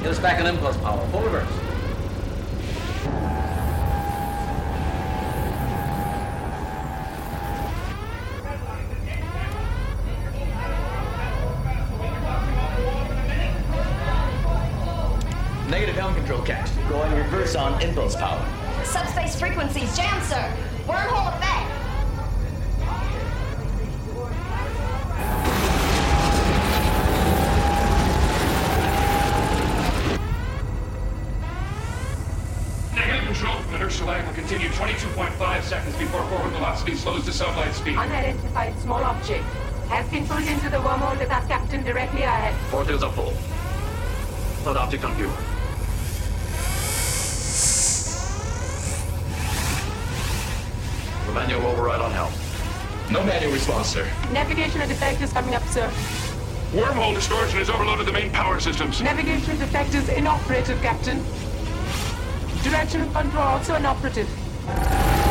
Get us back on impulse power. Full reverse. Negative helm control, Captain. Going reverse on impulse power. Subspace frequencies jammed, sir. Wormhole effect. Negative control. Inertial lag will continue 22.5 seconds before forward velocity slows to sunlight speed. Unidentified small object has been pulled into the wormhole with our captain directly ahead. Portals are full. Flood object on view. Manual override on helm. No manual response, sir. Navigation defect is coming up, sir. Wormhole distortion has overloaded the main power systems. Navigation defect is inoperative, Captain. Directional control also inoperative.